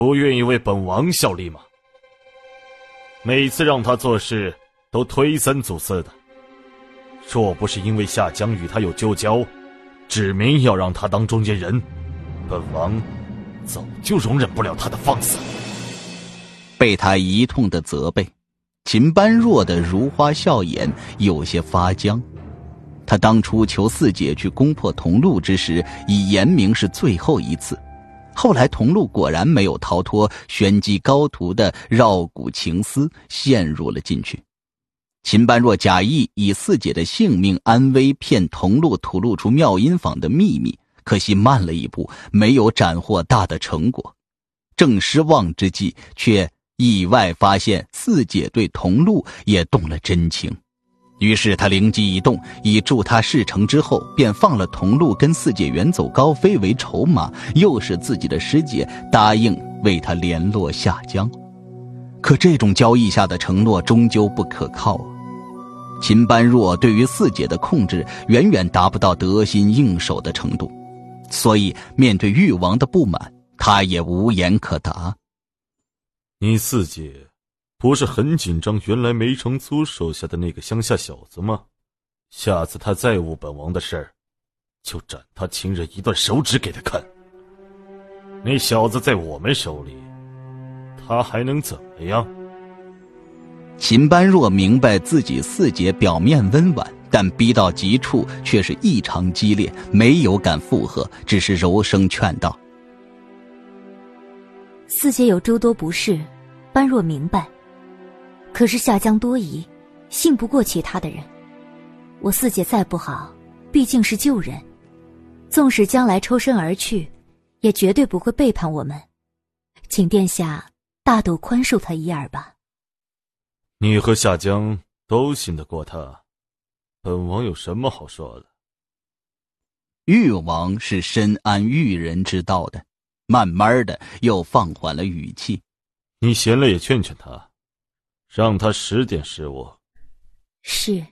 不愿意为本王效力吗？每次让他做事都推三阻四的，若不是因为夏江与他有旧交，指明要让他当中间人，本王早就容忍不了他的放肆。 被他一通的责备，秦般若的如花笑颜有些发僵。他当初求四姐去攻破桐路之时，已言明是最后一次。后来桐路果然没有逃脱玄机高徒的绕骨情思，陷入了进去。秦般若假意以四姐的性命安危骗桐路吐露出妙音坊的秘密，可惜慢了一步，没有斩获大的成果。正失望之际，却意外发现四姐对桐路也动了真情。于是他灵机一动，以助他事成之后，便放了桐路跟四姐远走高飞为筹码，诱使自己的师姐答应为他联络夏江。可这种交易下的承诺终究不可靠啊！秦般若对于四姐的控制远远达不到得心应手的程度，所以面对誉王的不满，他也无言可答。 你四姐不是很紧张原来梅长苏手下的那个乡下小子吗？下次他再误本王的事儿，就斩他亲人一段手指给他看。那小子在我们手里，他还能怎么样？ 秦般若明白自己四姐表面温婉，但逼到极处却是异常激烈，没有敢附和，只是柔声劝道： 四姐有诸多不是，般若明白。可是夏江多疑，信不过其他的人。我四姐再不好，毕竟是旧人，纵使将来抽身而去，也绝对不会背叛我们。请殿下大度宽恕他一二吧。 你和夏江都信得过他，本王有什么好说的？ 誉王是深谙驭人之道的，慢慢的又放缓了语气。 你闲了也劝劝他，让他识点识我。 是。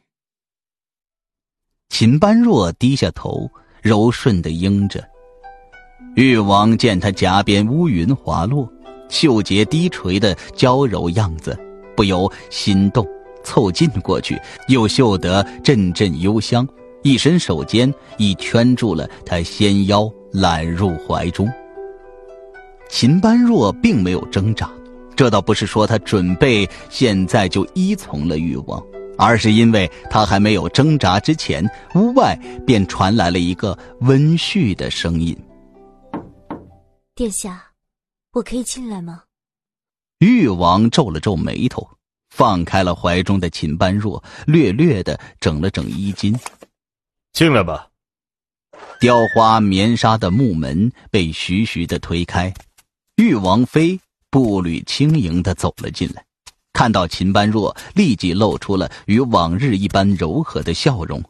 秦般若低下头，柔顺地应着。誉王见他颊边乌云滑落，秀睫低垂的娇柔样子，不由心动，凑近过去，又嗅得阵阵幽香，一伸手间已圈住了他纤腰，揽入怀中。秦般若并没有挣扎，这倒不是说他准备现在就依从了誉王，而是因为他还没有挣扎之前，屋外便传来了一个温煦的声音： 殿下，我可以进来吗？ 誉王皱了皱眉头，放开了怀中的秦般若，略略地整了整衣襟。 进来吧。 雕花棉纱的木门被徐徐地推开，誉王妃步履轻盈地走了进来，看到秦般若，立即露出了与往日一般柔和的笑容。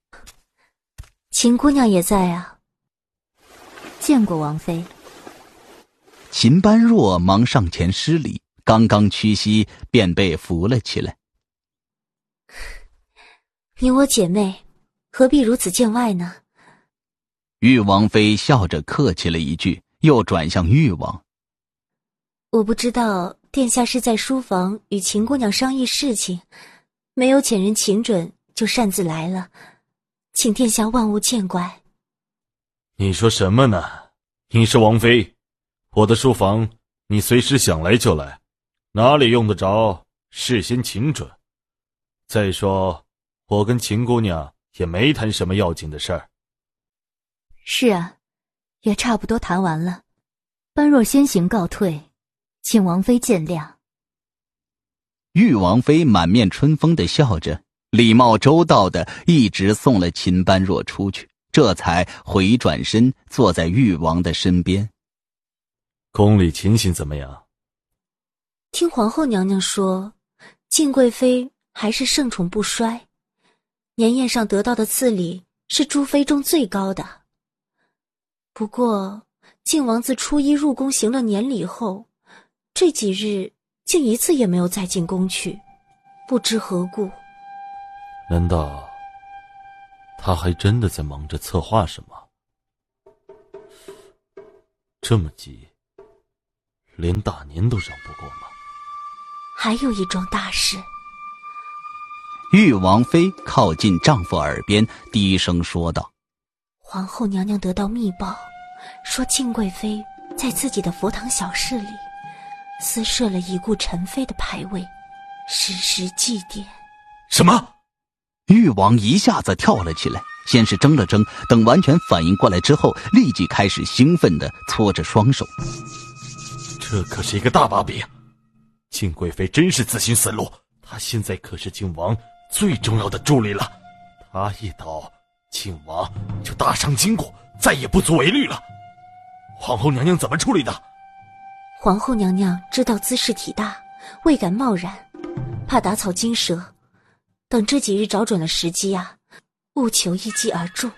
秦姑娘也在啊。见过王妃。 秦般若忙上前施礼，刚刚屈膝便被扶了起来。 你我姐妹，何必如此见外呢？ 誉王妃笑着客气了一句，又转向誉王： 我不知道殿下是在书房与秦姑娘商议事情，没有遣人请准就擅自来了，请殿下万勿见怪。 你说什么呢？你是王妃，我的书房你随时想来就来，哪里用得着事先请准？再说我跟秦姑娘也没谈什么要紧的事儿。 是啊，也差不多谈完了，般若先行告退，请王妃见谅。 誉王妃满面春风地笑着，礼貌周到地一直送了秦般若出去，这才回转身坐在誉王的身边。 宫里情形怎么样？ 听皇后娘娘说，静贵妃还是盛宠不衰，年宴上得到的赐礼是诸妃中最高的。不过靖王自初一入宫行了年礼后，这几日竟一次也没有再进宫去，不知何故。 难道他还真的在忙着策划什么？这么急， 连大年都让不过吗？ 还有一桩大事。 玉王妃靠近丈夫耳边，低声说道： 皇后娘娘得到密报，说敬贵妃在自己的佛堂小室里私设了已故陈妃的牌位，时时祭奠。 什么？ 玉王一下子跳了起来，先是怔了怔，等完全反应过来之后，立即开始兴奋地搓着双手。 这可是一个大把柄，敬贵妃真是自寻死路，她现在可是靖王最重要的助力了，她一倒，靖王就大伤筋骨，再也不足为虑了。皇后娘娘怎么处理的？ 皇后娘娘知道兹事体大，未敢贸然，怕打草惊蛇，等这几日找准了时机啊，务求一击而中。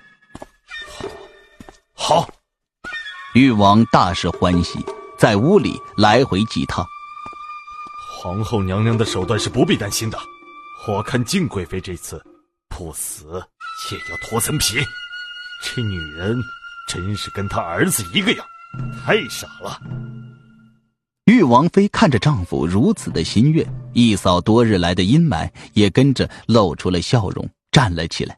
好，玉王大是欢喜，在屋里来回几趟。 皇后娘娘的手段是不必担心的，我看敬贵妃这次不死也要脱层皮，这女人真是跟她儿子一个样，太傻了。 玉王妃看着丈夫如此的心悦，一扫多日来的阴霾，也跟着露出了笑容，站了起来。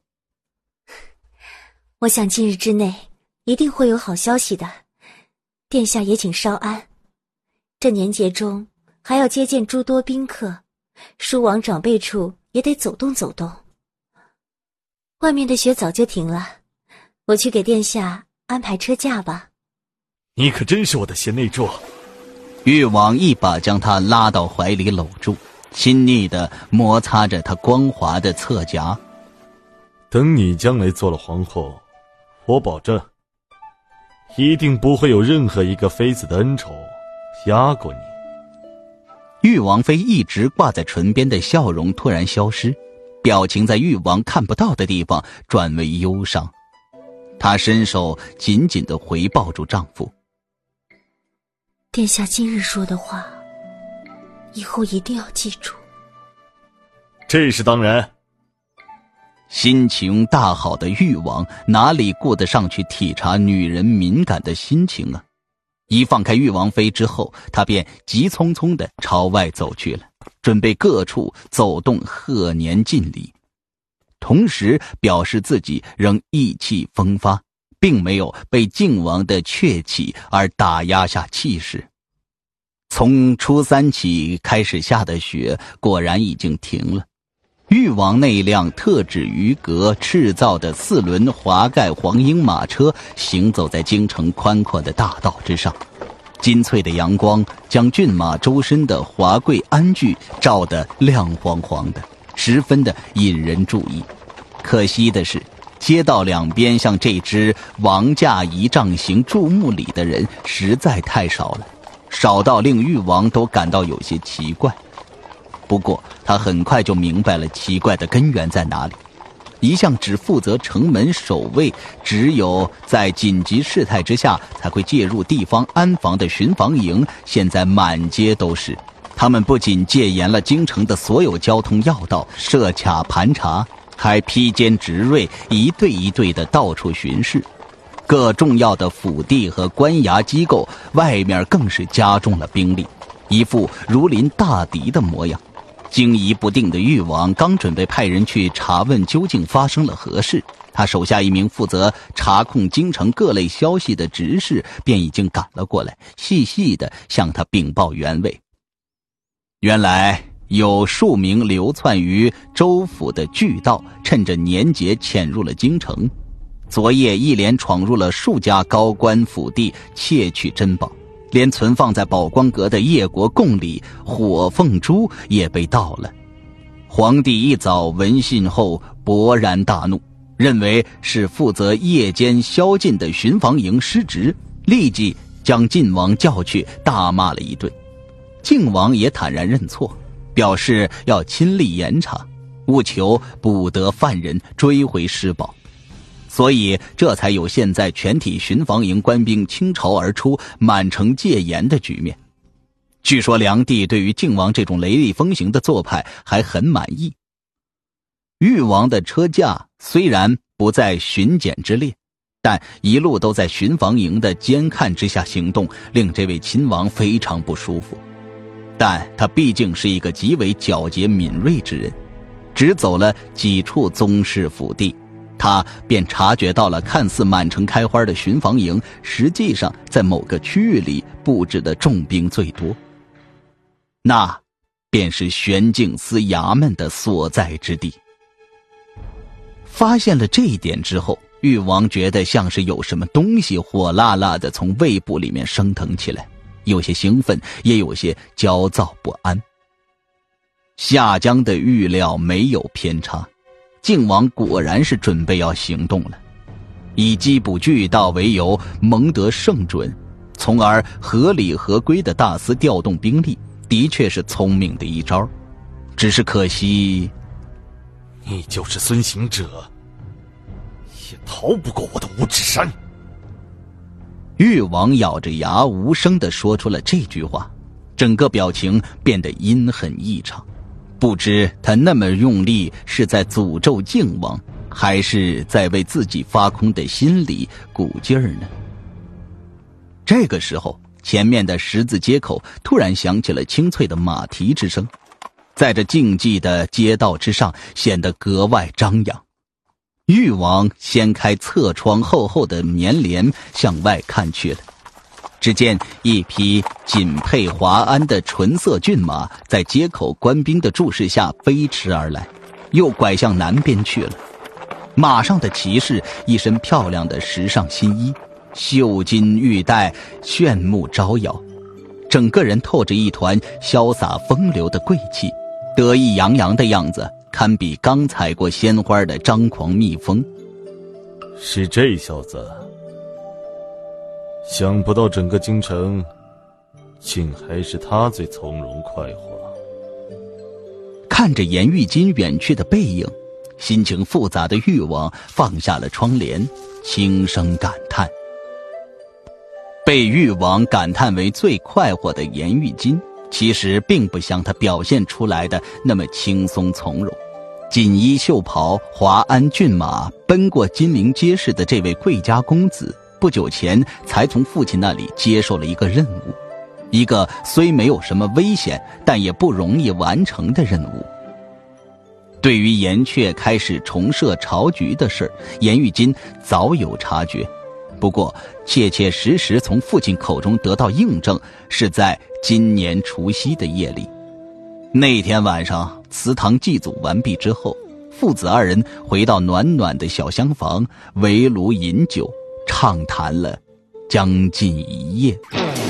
我想近日之内一定会有好消息的，殿下也请稍安。这年节中还要接见诸多宾客，书王长辈处也得走动走动。外面的雪早就停了，我去给殿下安排车驾吧。 你可真是我的贤内助。 玉王一把将她拉到怀里搂住，亲昵地摩擦着她光滑的侧颊。 等你将来做了皇后，我保证一定不会有任何一个妃子的恩宠压过你。 玉王妃一直挂在唇边的笑容突然消失，表情在玉王看不到的地方转为忧伤。她伸手紧紧地回抱住丈夫。 殿下今日说的话，以后一定要记住。 这是当然。 心情大好的玉王哪里顾得上去体察女人敏感的心情啊？一放开玉王妃之后，他便急匆匆地朝外走去了，准备各处走动贺年敬礼，同时表示自己仍意气风发，并没有被靖王的鹊起而打压下气势。从初三起开始下的雪果然已经停了。玉王那辆特制鱼革制造的4轮华盖黄鹰马车行走在京城宽阔的大道之上，金翠的阳光将骏马周身的华贵鞍具照得亮晃晃的，十分的引人注意。可惜的是，街道两边像这支王驾仪仗行注目礼的人实在太少了，少到令玉王都感到有些奇怪。不过他很快就明白了奇怪的根源在哪里。一向只负责城门守卫，只有在紧急事态之下才会介入地方安防的巡防营，现在满街都是。他们不仅戒严了京城的所有交通要道，设卡盘查，还披坚执锐，一队一队的到处巡视。各重要的府邸和官衙机构外面更是加重了兵力，一副如临大敌的模样。惊疑不定的玉王刚准备派人去查问究竟发生了何事，他手下一名负责查控京城各类消息的执事便已经赶了过来，细细地向他禀报原委。原来有数名流窜于州府的巨盗趁着年节潜入了京城，昨夜一连闯入了数家高官府邸，窃取珍宝，连存放在宝光阁的叶国贡里火凤珠也被盗了。皇帝一早闻讯后勃然大怒，认为是负责夜间宵禁的巡防营失职，立即将晋王叫去大骂了一顿。靖王也坦然认错，表示要亲力严查，务求捕得犯人，追回失宝。所以这才有现在全体巡防营官兵倾巢而出，满城戒严的局面。据说梁帝对于靖王这种雷厉风行的做派还很满意。玉王的车驾虽然不在巡检之列， 但一路都在巡防营的监看之下行动，令这位亲王非常不舒服。但他毕竟是一个极为皎洁敏锐之人，只走了几处宗室府地，他便察觉到了看似满城开花的巡防营，实际上在某个区域里布置的重兵最多。那便是玄镜司衙门的所在之地。发现了这一点之后，誉王觉得像是有什么东西火辣辣的从胃部里面升腾起来，有些兴奋，也有些焦躁不安。夏江的预料没有偏差，靖王果然是准备要行动了。以缉捕巨盗为由蒙得圣准，从而合理合规的大肆调动兵力，的确是聪明的一招。只是可惜， 你就是孙行者，也逃不过我的五指山。 誉王咬着牙无声地说出了这句话，整个表情变得阴狠异常。不知他那么用力是在诅咒靖王，还是在为自己发空的心里鼓劲儿呢？这个时候，前面的十字街口突然响起了清脆的马蹄之声，在这静寂的街道之上显得格外张扬。誉王掀开侧窗厚厚的棉帘向外看去了，只见一匹锦配华鞍的纯色骏马在街口官兵的注视下飞驰而来，又拐向南边去了。马上的骑士一身漂亮的时尚新衣，绣金玉带，炫目招摇，整个人透着一团潇洒风流的贵气，得意洋洋的样子堪比刚采过鲜花的张狂蜜蜂。 是这小子，想不到整个京城竟还是他最从容快活。 看着颜玉金远去的背影，心情复杂的誉王放下了窗帘，轻声感叹。被誉王感叹为最快活的颜玉金，其实并不像他表现出来的那么轻松从容。锦衣绣袍，华鞍骏马，奔过金陵街市的这位贵家公子，不久前才从父亲那里接受了一个任务，一个虽没有什么危险，但也不容易完成的任务。对于颜阙开始重设朝局的事，颜玉金早有察觉，不过切切实实从父亲口中得到印证，是在今年除夕的夜里。那天晚上祠堂祭祖完毕之后，父子二人回到暖暖的小厢房，围炉饮酒，畅谈了将近一夜。